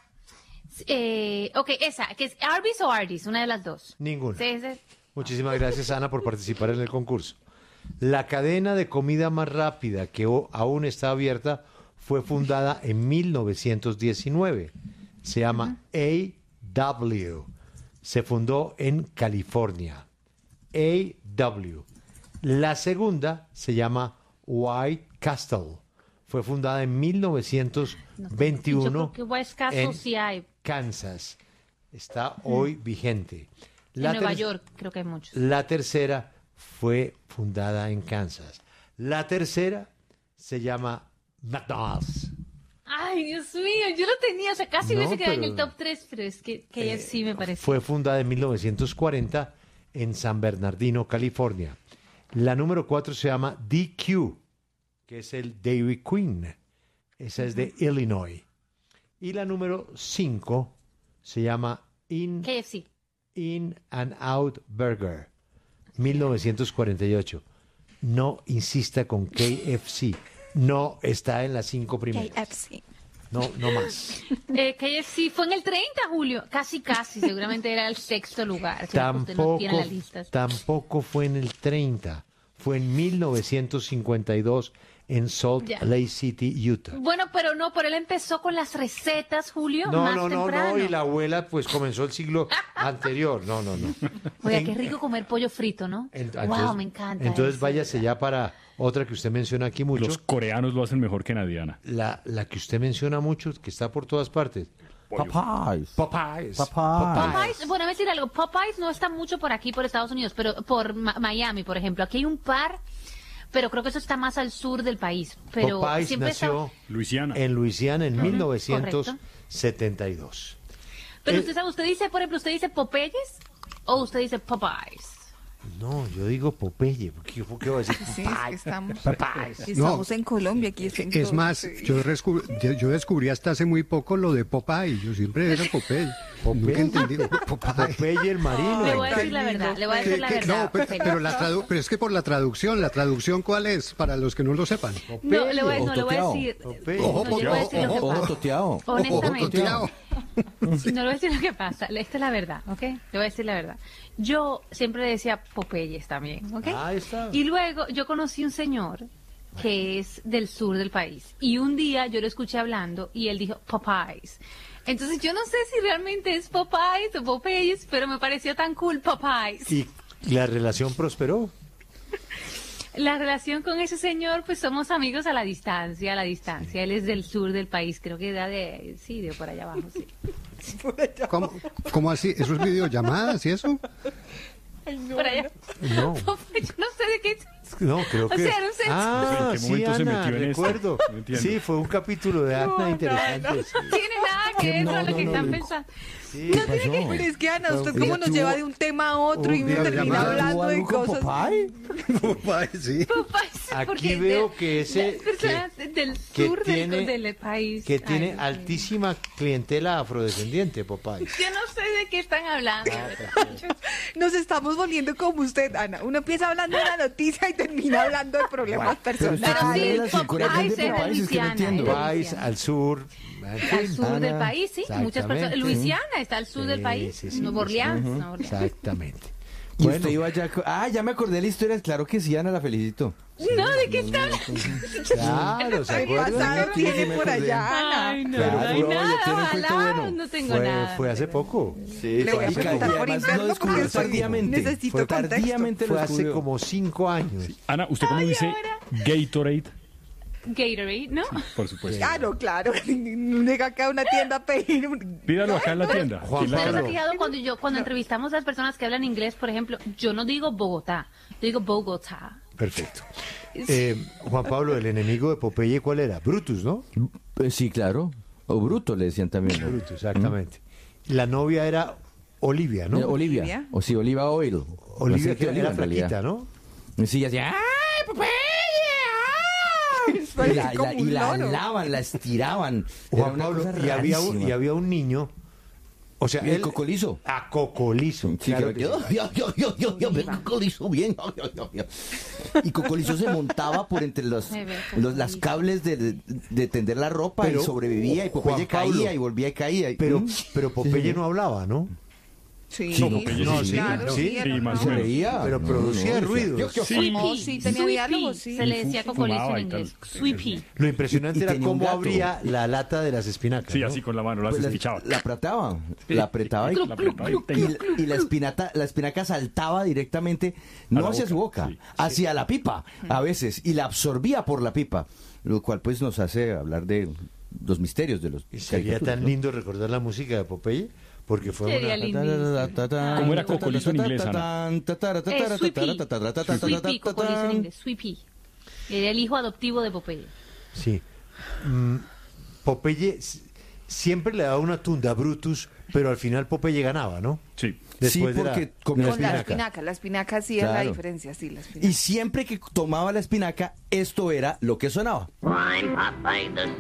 eh, ok, esa, que es Arby's o Arby's, una de las dos. Ninguna. Sí, sí. Muchísimas gracias, Ana, por participar en el concurso. La cadena de comida más rápida que aún está abierta fue fundada en mil novecientos diecinueve. Se llama uh-huh. A W. Se fundó en California. A W. La segunda se llama White Castle. Fue fundada en mil novecientos veintiuno no, yo creo que White Castle en sí hay. Kansas. Está hoy mm. vigente. La en Nueva York creo que hay muchos. La tercera fue fundada en Kansas. La tercera se llama McDonald's. Ay, Dios mío, yo lo tenía, o sea, casi no, hubiese quedado pero, en el top tres, pero es que, que eh, sí me parece. Fue fundada en mil novecientos cuarenta en San Bernardino, California. La número cuatro se llama D Q, que es el Dairy Queen. Esa es de uh-huh. Illinois. Y la número cinco se llama In, K F C. In and Out Burger, mil novecientos cuarenta y ocho. No insista con K F C. No está en las cinco primeras. K F C. No, no más. Eh, K F C fue en el treinta, Julio. Casi, casi. Seguramente era el sexto lugar. Tampoco, no la lista. tampoco fue en el treinta. Fue en mil novecientos cincuenta y dos en Salt ya. Lake City, Utah. Bueno, pero no, pero él empezó con las recetas, Julio. No, más no, no, temprano. no. Y la abuela, pues comenzó el siglo anterior. No, no, no. Oiga, qué rico comer pollo frito, ¿no? Entonces, wow, me encanta. Entonces, eso, váyase ¿verdad? Ya para otra que usted menciona aquí mucho. Los coreanos lo hacen mejor que nadie, Ana. La, la que usted menciona mucho, que está por todas partes. Popeyes. Popeyes. Popeyes. Popeyes. Bueno, voy a decir algo. Popeyes no está mucho por aquí, por Estados Unidos, pero por Ma- Miami, por ejemplo. Aquí hay un par, pero creo que eso está más al sur del país. Pero Popeyes siempre nació está... Luisiana. en Luisiana en uh-huh. mil novecientos setenta y dos. Pero eh, usted sabe, usted dice, por ejemplo, ¿usted dice Popeyes o usted dice Popeyes? No, yo digo Popeye. ¿Por qué, por qué voy a decir Popeye? Sí, es que estamos, Popeyes. estamos no, en Colombia. Aquí es, en es todo, más, sí. yo, descubrí, yo descubrí hasta hace muy poco lo de Popeye. Yo siempre era Popeye. Nunca entendí. Popeye. Popeye el marino. Le voy a decir la verdad, le voy a decir la verdad. No, pero, pero, la tradu pero es que por la traducción, ¿la traducción cuál es? Para los que no lo sepan. No, le voy, no, le voy a decir. Ojo, no, le voy a decir lo que ojo, pasa. toteado. Honestamente. Ojo, no le voy a decir lo que pasa. Esta es la verdad, ¿ok? Le voy a decir la verdad. Yo siempre decía Popeyes también, ¿ok? Ahí está. Y luego yo conocí un señor que es del sur del país. Y un día yo lo escuché hablando y él dijo Popeyes. Entonces yo no sé si realmente es Popeyes o Popeyes, pero me pareció tan cool Popeyes. ¿Y la relación prosperó? La relación con ese señor, pues somos amigos a la distancia, a la distancia. Él es del sur del país, creo que era de, sí, de por allá abajo, sí. ¿Cómo, cómo así? ¿Eso es videollamadas y eso? Ay, no, por allá. No. Yo no sé de qué. No, creo O que... sea, no sé. Ah, ¿En qué sí, momento se Ana, metió en esto? recuerdo. No entiendo. Sí, fue un capítulo de Ana interesante. No tiene nada que ver No, con lo no, que no, están no. pensando. Sí. No tiene que ver, es que Ana, usted cómo nos lleva de un tema a otro y un uno termina videollamada. hablando de ¿Algo con cosas. Popeye? Popeye, sí. Popeyes, Aquí porque veo de- que ese... las personas que- del que sur tiene- del, del país. que tiene Ay, Dios mío. altísima clientela afrodescendiente, Popeye. Yo no sé de qué están hablando. Nos estamos volviendo como usted, Ana. Uno empieza hablando de la noticia y termina hablando de problemas Pero usted personales. tiene la Popeyes psicología de era Popeye, es que no Luisiana, entiendo. era Popeye al sur. Al sur del país, sí, muchas personas. Exactamente. Luisiana está al sur del Sí, país. sí, sí, Nueva Orleans. Ujú, Nueva Orleans. Exactamente. Y Bueno. usted iba ya... co- Ah, ya me acordé de la historia. Claro que sí, Ana, la felicito. No, ¿de qué está hablando? Claro, ¿se ¿Qué acuerdan? pasado Sí, sí, tiene me por acordé. allá, Ana? Ay, no, Claro, no hay no, ya nada. tiene un cuento Ojalá, bueno. no tengo Fue, nada. fue hace poco. Sí, Le voy a sí, preguntar y por además interno lo descubrió porque soy- tardíamente. necesito Fue contexto. tardíamente lo Fue hace descubrió. como cinco años. Ana, ¿usted cómo dice Gatorade? Gatorade, ¿no? Por supuesto. Claro, claro. Llega acá a una tienda a pedir un... Pídalo acá en la tienda. Juan aquí en la Pablo. cara. ¿Te has fijado cuando yo cuando entrevistamos a las personas que hablan inglés, por ejemplo, yo no digo Bogotá, yo digo Bogotá. Perfecto. Eh, Juan Pablo, el enemigo de Popeye, ¿cuál era? Brutus, ¿no? Eh, Sí, claro. O Bruto le decían también. ¿no? Brutus, exactamente. La novia era Olivia, Eh, ¿no? Olivia. Olivia. O sí, Oliva Oil. Olivia, No sé que qué era en realidad. flaquita, ¿no? Sí, hacía... ¡Ay, Popeye! ¡Ay! Y la, la- y la alaban, la estiraban. Era Juan una Pablo, cosa y había, un, rarísima. y había un niño, o sea, ¿Y el él... cocolizo? A Cocolizo, Sí, claro que- que sí. yo, yo, yo, yo, yo, me Cocolizo bien. yo, yo, yo, yo. Y Cocolizo se montaba por entre los, Me ve, los las cables de, de, de tender la ropa Pero, y sobrevivía y Popeye Juan Pablo, caía y volvía y caía. y- Pero, ¿Mm? pero Popeye Sí, sí. no hablaba, ¿no? Sí, Sí, Popeye no, sí, sí, claro, sí, sí, sí, era más o una- menos. Reía. Pero No, producía no, no, ruidos. yo- yo- Sí. Oh, sí, tenía diálogos, sí. Se le decía Cocolizo Fumaba en y tal. inglés. Sweepy. Lo impresionante Y- y era tenía un cómo gato. abría la lata de las espinacas. Sí, ¿no? así con la mano, las Pues la, despichaba. la apretaba, la apretaba y, La apretaba y y, tenga. y la espinata, la espinaca saltaba directamente, no A la hacia su boca, boca, sí. hacia la pipa, a veces, y la absorbía por la pipa, lo cual pues nos hace hablar de los misterios de los Y sería caricaturas, tan ¿no? lindo recordar la música de Popeye, porque fue Sería una... lindísimo. ¿Cómo era Cocolizo en inglés, Ana? Eh, Sweepy. Sweepy, Cocolizo en inglés. Sweepy. Era el hijo adoptivo de Popeye. Sí. Mm, Popeye s- siempre le daba una tunda a Brutus, pero al final Popeye ganaba, ¿no? Sí. Después Sí, de la- porque de comía la Con la espinaca. espinaca, la espinaca sí es la Claro. diferencia, sí, la espinaca. Y siempre que tomaba la espinaca, esto era lo que sonaba. I'm Popeye the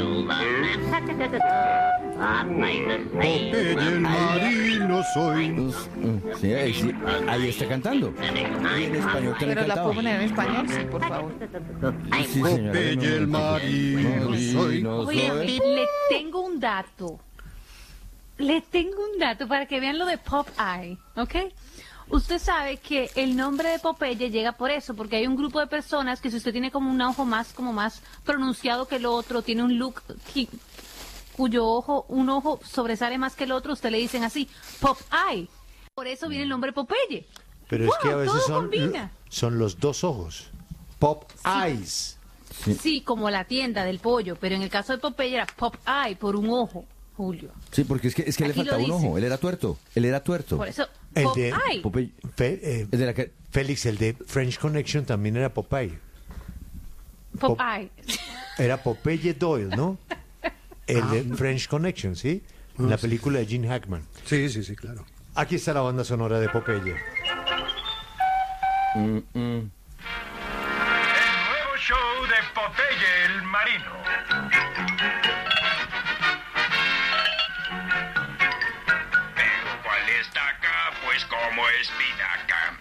Sailor. Popeye the Popeye el marino soy. Sí, ahí, sí, ahí está cantando. Y en español también Pero la cantaba. puedo poner en español, sí, por favor. Sí, señora, Popeye no, el no, marino soy. no Oye, soy. le tengo un dato. Le tengo un dato para que vean lo de Popeye, ¿ok? Usted sabe que el nombre de Popeye llega por eso, porque hay un grupo de personas que si usted tiene como un ojo más, como más pronunciado que el otro, tiene un look qui- cuyo ojo, un ojo sobresale más que el otro, usted le dicen así, Popeye. Por eso viene el nombre Popeye. Pero es que a ¡Wow! veces Todo son, combina. son los dos ojos. Pop eyes. Sí, como la tienda del pollo, pero en el caso de Popeye era Popeye por un ojo, Julio. Sí, porque es que, es que le Aquí lo faltaba un dice. ojo. Él era tuerto. Él era tuerto. Por eso, El de Popeye. Popeye. Fe- eh, Es de la que- Félix, el de French Connection también era Popeye. Pop- Popeye. Era Popeye Doyle, ¿no? El de French Connection, ¿sí? La película de Gene Hackman. Sí, sí, sí, claro. Aquí está la banda sonora de Popeye. Mm, mm. El nuevo show de Popeye el Marino. es como espinaca.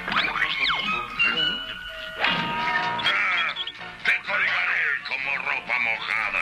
Ah, te colgaré como ropa mojada.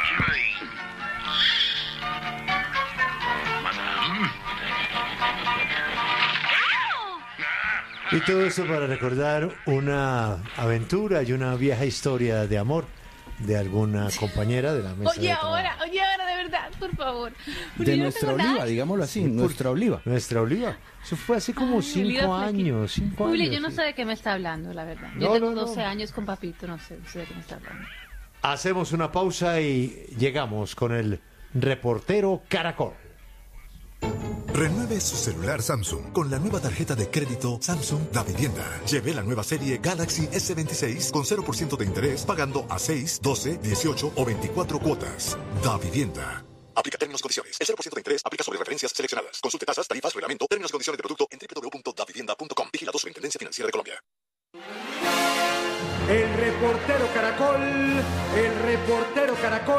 Y todo eso para recordar una aventura y una vieja historia de amor de alguna compañera de la mesa Oye, de trabajo. ahora, oye, ahora, de verdad, por favor. Porque De yo no nuestra tengo nada. oliva, digámoslo así, Sí, por- nuestra oliva. Nuestra oliva. Eso fue hace como Ay, cinco oliva flaquita. años. Cinco Julio, años. yo no sí. sé de qué me está hablando, la verdad. No, Yo tengo no, no. doce años con papito, no sé, no sé de qué me está hablando. Hacemos una pausa y llegamos con el reportero Caracol. Renueve su celular Samsung con la nueva tarjeta de crédito Samsung Da Vivienda. Lleve la nueva serie Galaxy ese veintiséis con cero por ciento de interés pagando a seis, doce, dieciocho o veinticuatro cuotas. Da Vivienda. Aplica términos y condiciones. El cero por ciento de interés aplica sobre referencias seleccionadas. Consulte tasas, tarifas, reglamento, términos y condiciones de producto en doble u doble u doble u punto da vivienda punto com. Vigilado Superintendencia Financiera de Colombia. El reportero Caracol, el reportero Caracol.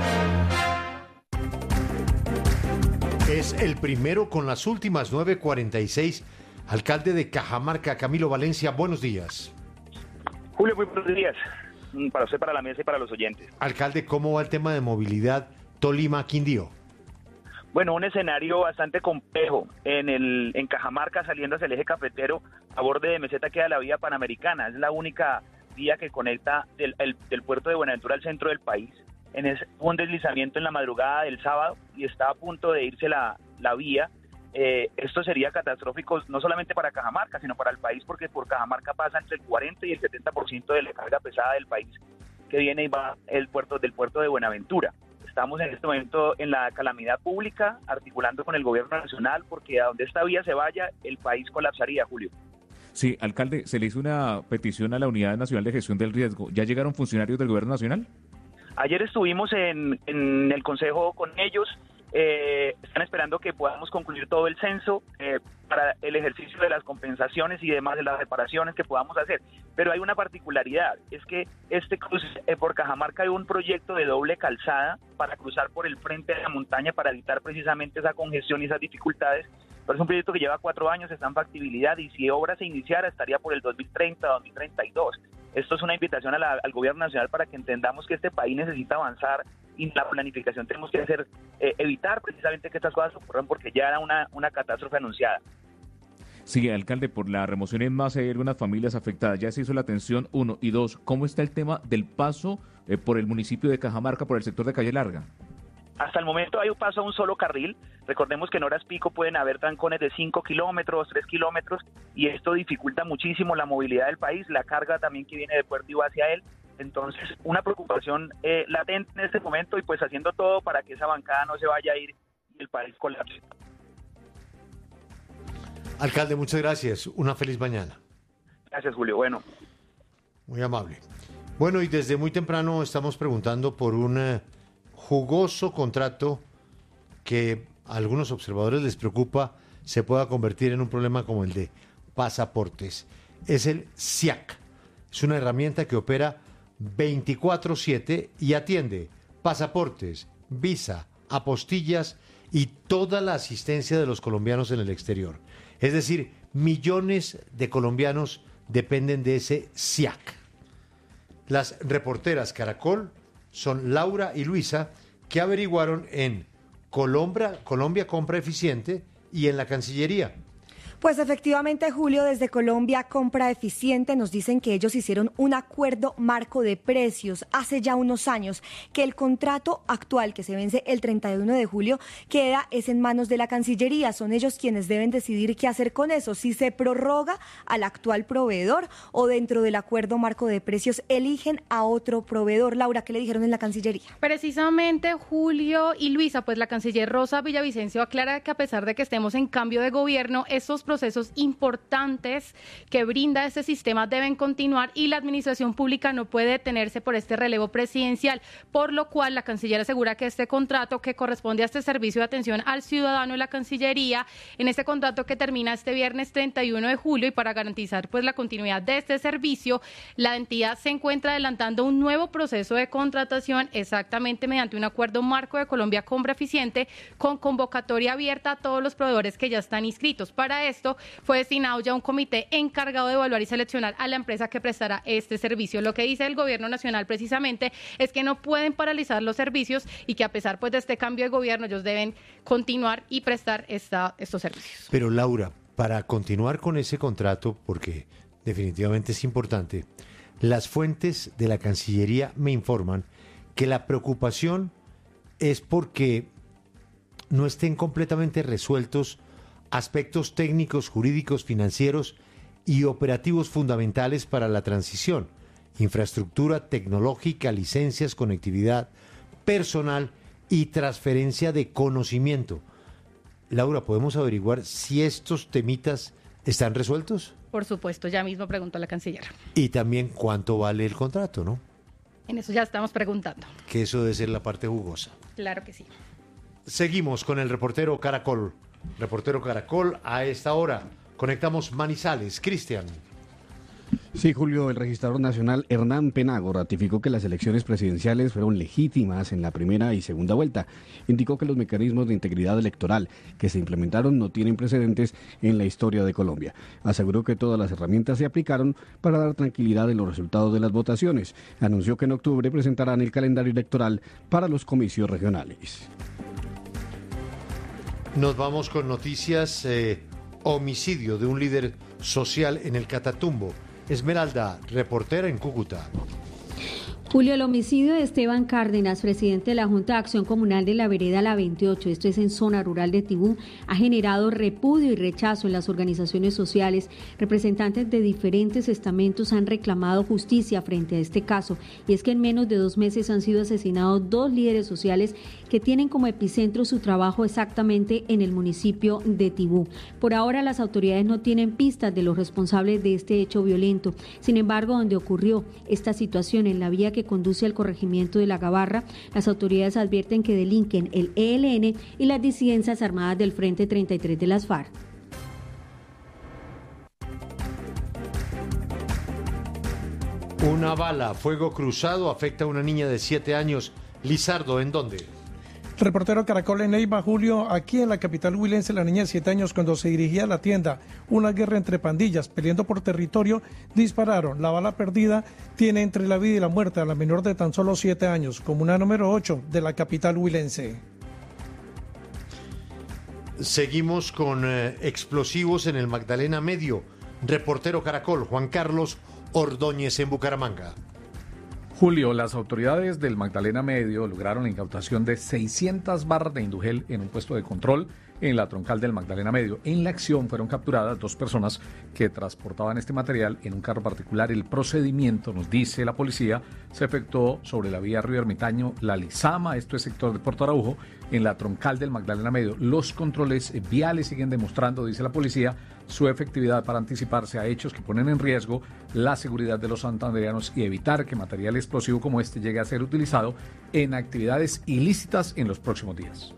Es el primero con las últimas nueve cuarenta y seis. Alcalde de Cajamarca, Camilo Valencia, buenos días. Julio, muy buenos días. Para usted, para la mesa y para los oyentes. Alcalde, ¿cómo va el tema de movilidad Tolima-Quindío? Bueno, un escenario bastante complejo. En el en Cajamarca, saliendo hacia el eje cafetero, a borde de Meseta queda la vía Panamericana. Es la única vía que conecta del, el, del puerto de Buenaventura al centro del país. En ese, hubo un deslizamiento en la madrugada del sábado y está a punto de irse la, la vía. Eh, esto sería catastrófico no solamente para Cajamarca, sino para el país, porque por Cajamarca pasa entre el cuarenta y el setenta por ciento de la carga pesada del país que viene y va el puerto, del puerto de Buenaventura. Estamos en este momento en la calamidad pública, articulando con el gobierno nacional, porque a donde esta vía se vaya, el país colapsaría, Julio. Sí, alcalde, se le hizo una petición a la Unidad Nacional de Gestión del Riesgo. ¿Ya llegaron funcionarios del gobierno nacional? Ayer estuvimos en, en el consejo con ellos, eh, están esperando que podamos concluir todo el censo eh, para el ejercicio de las compensaciones y demás de las reparaciones que podamos hacer. Pero hay una particularidad, es que este cruce eh, por Cajamarca hay un proyecto de doble calzada para cruzar por el frente de la montaña para evitar precisamente esa congestión y esas dificultades. Pero es un proyecto que lleva cuatro años, está en factibilidad y si obra se iniciara estaría por el dos mil treinta, dos mil treinta y dos. Esto es una invitación a la, al gobierno nacional para que entendamos que este país necesita avanzar y la planificación tenemos que hacer, eh, evitar precisamente que estas cosas ocurran porque ya era una, una catástrofe anunciada. Sí, alcalde, por la remoción en masa hay algunas familias afectadas. Ya se hizo la atención, uno. Y dos, ¿cómo está el tema del paso eh, por el municipio de Cajamarca, por el sector de Calle Larga? Hasta el momento hay un paso a un solo carril. Recordemos que en horas pico pueden haber trancones de cinco kilómetros, tres kilómetros, y esto dificulta muchísimo la movilidad del país, la carga también que viene de puerto y va hacia él. Entonces, una preocupación eh, latente en este momento y pues haciendo todo para que esa bancada no se vaya a ir y el país colapse. Alcalde, muchas gracias. Una feliz mañana. Gracias, Julio. Bueno. Muy amable. Bueno, y desde muy temprano estamos preguntando por un eh, jugoso contrato que a algunos observadores les preocupa se pueda convertir en un problema como el de pasaportes. Es el S I A C. Es una herramienta que opera veinticuatro siete y atiende pasaportes, visa, apostillas y toda la asistencia de los colombianos en el exterior. Es decir, millones de colombianos dependen de ese S I A C. Las reporteras Caracol son Laura y Luisa, que averiguaron en Colombia, Colombia Compra Eficiente y en la Cancillería. Pues efectivamente, Julio, desde Colombia Compra Eficiente nos dicen que ellos hicieron un acuerdo marco de precios hace ya unos años, que el contrato actual que se vence el treinta y uno de julio queda es en manos de la Cancillería. Son ellos quienes deben decidir qué hacer con eso, si se prorroga al actual proveedor o dentro del acuerdo marco de precios eligen a otro proveedor. Laura, ¿qué le dijeron en la Cancillería? Precisamente, Julio y Luisa, pues la canciller Rosa Villavicencio aclara que a pesar de que estemos en cambio de gobierno, estos procesos importantes que brinda este sistema deben continuar y la administración pública no puede detenerse por este relevo presidencial, por lo cual la canciller asegura que este contrato que corresponde a este servicio de atención al ciudadano de la Cancillería, en este contrato que termina este viernes treinta y uno de julio y para garantizar pues la continuidad de este servicio, la entidad se encuentra adelantando un nuevo proceso de contratación exactamente mediante un acuerdo marco de Colombia Compra Eficiente con convocatoria abierta a todos los proveedores que ya están inscritos. Para esto esto fue designado ya un comité encargado de evaluar y seleccionar a la empresa que prestará este servicio. Lo que dice el gobierno nacional precisamente es que no pueden paralizar los servicios y que a pesar pues de este cambio de gobierno ellos deben continuar y prestar esta, estos servicios. Pero Laura, para continuar con ese contrato, porque definitivamente es importante, las fuentes de la Cancillería me informan que la preocupación es porque no estén completamente resueltos aspectos técnicos, jurídicos, financieros y operativos fundamentales para la transición: infraestructura tecnológica, licencias, conectividad, personal y transferencia de conocimiento. Laura, ¿podemos averiguar si estos temitas están resueltos? Por supuesto, ya mismo preguntó la canciller. Y también cuánto vale el contrato, ¿no? En eso ya estamos preguntando. Que eso debe ser la parte jugosa. Claro que sí. Seguimos con el reportero Caracol. Reportero Caracol, a esta hora conectamos Manizales. Cristian. Sí, Julio, el registrador nacional Hernán Penago ratificó que las elecciones presidenciales fueron legítimas en la primera y segunda vuelta. Indicó que los mecanismos de integridad electoral que se implementaron no tienen precedentes en la historia de Colombia. Aseguró que todas las herramientas se aplicaron para dar tranquilidad en los resultados de las votaciones. Anunció que en octubre presentarán el calendario electoral para los comicios regionales. Nos vamos con noticias. Eh, homicidio de un líder social en el Catatumbo. Esmeralda, reportera en Cúcuta. Julio, el homicidio de Esteban Cárdenas, presidente de la Junta de Acción Comunal de la Vereda La veintiocho, esto es en zona rural de Tibú, ha generado repudio y rechazo en las organizaciones sociales. Representantes de diferentes estamentos han reclamado justicia frente a este caso, y es que en menos de dos meses han sido asesinados dos líderes sociales que tienen como epicentro su trabajo exactamente en el municipio de Tibú. Por ahora las autoridades no tienen pistas de los responsables de este hecho violento. Sin embargo, donde ocurrió esta situación, en la vía que conduce al corregimiento de La Gabarra, las autoridades advierten que delinquen el E L N y las disidencias armadas del Frente treinta y tres de las FARC. Una bala, fuego cruzado, afecta a una niña de siete años. Lizardo, ¿en dónde? Reportero Caracol en Neiva, Julio, aquí en la capital huilense, la niña de siete años, cuando se dirigía a la tienda, una guerra entre pandillas, peleando por territorio, dispararon. La bala perdida tiene entre la vida y la muerte a la menor de tan solo siete años, comuna número ocho de la capital huilense. Seguimos con eh, explosivos en el Magdalena Medio. Reportero Caracol, Juan Carlos Ordóñez en Bucaramanga. Julio, las autoridades del Magdalena Medio lograron la incautación de seiscientas barras de indugel en un puesto de control en la troncal del Magdalena Medio. En la acción fueron capturadas dos personas que transportaban este material en un carro particular. El procedimiento, nos dice la policía, se efectuó sobre la vía Río Ermitaño, La Lizama, esto es sector de Puerto Araujo, en la troncal del Magdalena Medio. Los controles viales siguen demostrando, dice la policía, su efectividad para anticiparse a hechos que ponen en riesgo la seguridad de los santandereanos y evitar que material explosivo como este llegue a ser utilizado en actividades ilícitas en los próximos días.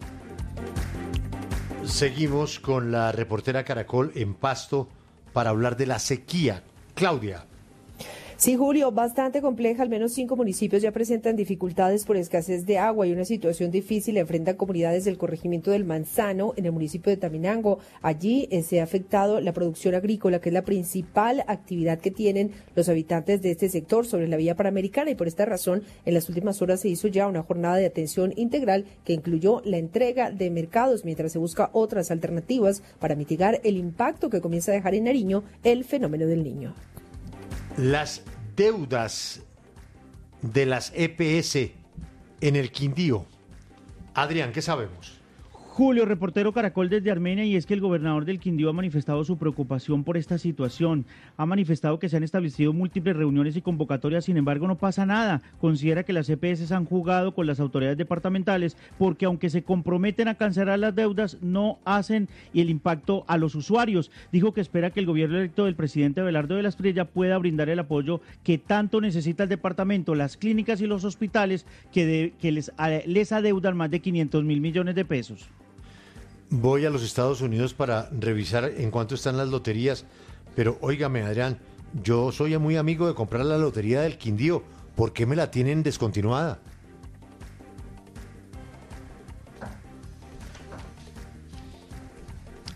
Seguimos con la reportera Caracol en Pasto para hablar de la sequía. Claudia. Sí, Julio, bastante compleja. Al menos cinco municipios ya presentan dificultades por escasez de agua y una situación difícil enfrentan comunidades del corregimiento del Manzano en el municipio de Taminango. Allí eh, se ha afectado la producción agrícola, que es la principal actividad que tienen los habitantes de este sector sobre la vía panamericana, y por esta razón en las últimas horas se hizo ya una jornada de atención integral que incluyó la entrega de mercados mientras se busca otras alternativas para mitigar el impacto que comienza a dejar en Nariño el fenómeno del Niño. Las deudas de las E P S en el Quindío. Adrián, ¿qué sabemos? Julio, reportero Caracol desde Armenia, y es que el gobernador del Quindío ha manifestado su preocupación por esta situación. Ha manifestado que se han establecido múltiples reuniones y convocatorias, sin embargo no pasa nada. Considera que las E P S han jugado con las autoridades departamentales porque aunque se comprometen a cancelar las deudas, no hacen y el impacto a los usuarios. Dijo que espera que el gobierno electo del presidente Abelardo de la Espriella pueda brindar el apoyo que tanto necesita el departamento, las clínicas y los hospitales que, de, que les, a, les adeudan más de quinientos mil millones de pesos. Voy a los Estados Unidos para revisar en cuánto están las loterías, pero óigame, Adrián, yo soy muy amigo de comprar la lotería del Quindío. ¿Por qué me la tienen descontinuada?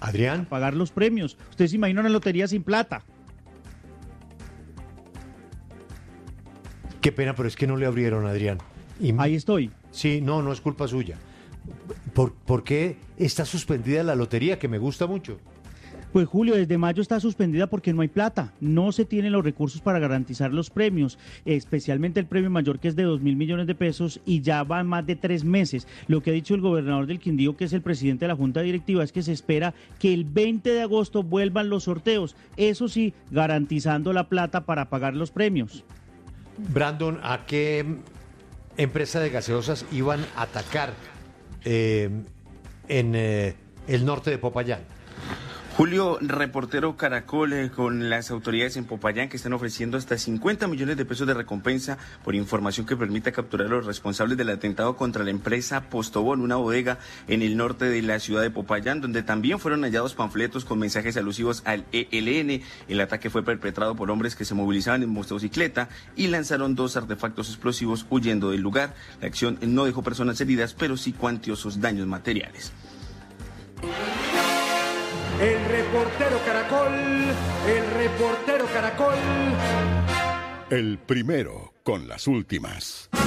Adrián. Pagar los premios. Usted se imagina una lotería sin plata. Qué pena, pero es que no le abrieron, Adrián. Y... Ahí estoy. Sí, no, no es culpa suya. ¿Por, ¿Por qué está suspendida la lotería, que me gusta mucho? Pues Julio, desde mayo está suspendida porque no hay plata, no se tienen los recursos para garantizar los premios, especialmente el premio mayor que es de dos mil millones de pesos y ya van más de tres meses. Lo que ha dicho el gobernador del Quindío, que es el presidente de la Junta Directiva, es que se espera que el veinte de agosto vuelvan los sorteos, eso sí, garantizando la plata para pagar los premios. Brandon, ¿a qué empresa de gaseosas iban a atacar eh, en eh, el norte de Popayán? Julio, reportero Caracol eh, con las autoridades en Popayán que están ofreciendo hasta cincuenta millones de pesos de recompensa por información que permita capturar a los responsables del atentado contra la empresa Postobón, una bodega en el norte de la ciudad de Popayán, donde también fueron hallados panfletos con mensajes alusivos al E L N. El ataque fue perpetrado por hombres que se movilizaban en motocicleta y lanzaron dos artefactos explosivos huyendo del lugar. La acción no dejó personas heridas, pero sí cuantiosos daños materiales. El reportero Caracol, el reportero Caracol. El primero con las últimas.